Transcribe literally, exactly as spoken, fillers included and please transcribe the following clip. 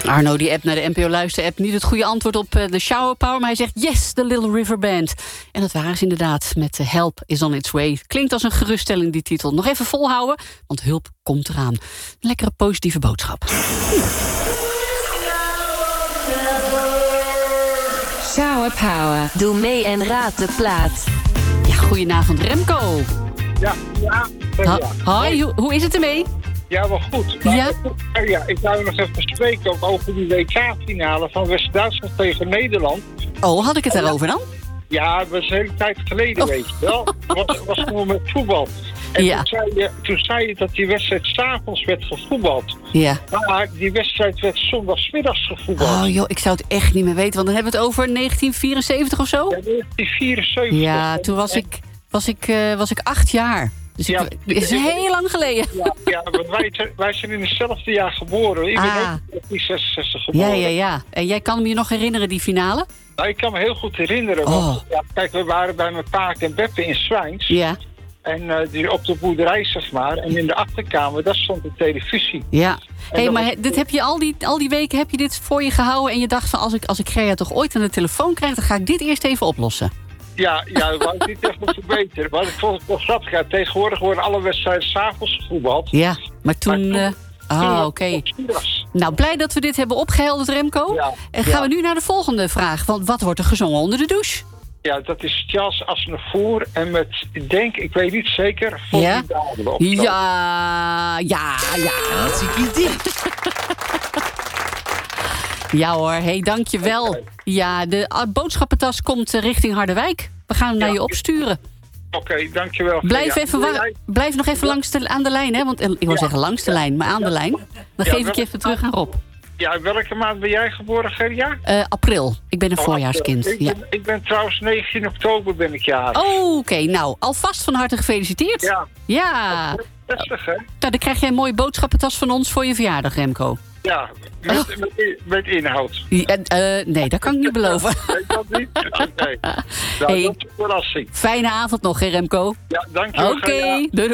Arno die app naar de N P O Luister-app. Niet het goede antwoord op uh, de Shower Power, maar hij zegt yes, the Little River Band. En dat waren ze inderdaad met uh, Help is on its way. Klinkt als een geruststelling, die titel. Nog even volhouden, want hulp komt eraan. Een lekkere positieve boodschap. Shower Power. Doe mee en raad de plaat. Ja, goedenavond Remco. Ja, ja. Ha- Hoi, hoe, hoe is het ermee? Ja, wel goed. Maar, Ja? ja, ik wou nog even spreken ook over die W K-finale van West-Duitsland tegen Nederland. Oh, had ik het daarover dan? Ja, dat was een hele tijd geleden, Oh. weet je wel. Het was, was gewoon met voetbal. En Ja. toen, zei je, toen zei je dat die wedstrijd 's avonds werd gevoetbald. Ja. Maar die wedstrijd werd zondagsmiddags gevoetbald. Oh joh, ik zou het echt niet meer weten, want dan hebben we het over negentien vierenzeventig of zo? Ja, negentien vierenzeventig. Ja, toen was ik, was ik, uh, was ik acht jaar. Dus Ja. ik, het is heel lang geleden. Ja, ja, want wij, zijn- wij zijn in hetzelfde jaar geboren. Ik ben Ah. ook in zesenzestig Ja, geboren. ja, ja. En jij kan me je nog herinneren, die finale? Nou, ik kan me heel goed herinneren. Oh. Want, ja, kijk, we waren bij mijn paak en Beppe in Zwijns. Ja, En eh, die op de boerderij, zeg maar. En in de achterkamer, daar stond de televisie. ja. Hé, dan maar was- he- dit heb je al, die, al die weken heb je dit voor je gehouden... en je dacht van, als ik, als ik Gerja toch ooit aan de telefoon krijg... dan ga ik dit eerst even oplossen. Ja, ja, dat wou ik niet echt wat verbeteren. Maar ik vond het wel grappig. Ja, tegenwoordig worden alle wedstrijden 's avonds gevoetbald. Ja, maar toen... Maar eh, toen Ah, was oké. het op zondags. Nou, blij dat we dit hebben opgehelderd, Remco. Ja, En gaan ja. we nu naar de volgende vraag. Want wat wordt er gezongen onder de douche? Ja, dat is Charles Aznavour. En met, ik denk, ik weet niet zeker, Ja? Formidabele of zo. Ja, ja, ja. Hartstikke idee. Ja hoor, hé, hey, dankjewel. Oké. Ja, de ah, boodschappentas komt eh, richting Harderwijk. We gaan hem naar Ja. je opsturen. Oké, dankjewel. Blijf, Ja, even wil wa- jij- blijf nog even langs de, aan de lijn, hè? Want eh, ik wil Ja. zeggen langs de lijn, maar aan de lijn. Dan Ja, geef ik wel- je even terug aan Rob. Ja, welke maand ben jij geboren, Gerja? Eh, april. Ik ben een Oh, voorjaarskind. Ik Ja. ben, ik ben trouwens negentien oktober ben ik jarig. Oh, oké. Nou, alvast van harte gefeliciteerd. Ja, Ja. bevestig, hè? Nou, dan krijg jij een mooie boodschappentas van ons voor je verjaardag, Remco. Ja, met, met, met inhoud. Ja, eh, nee, dat kan ik niet beloven. Weet dat niet? Oké. Nou, Hey. dat is een verrassing. Fijne avond nog, hè, Remco. Ja, dankjewel. Oké, Gerja. doei.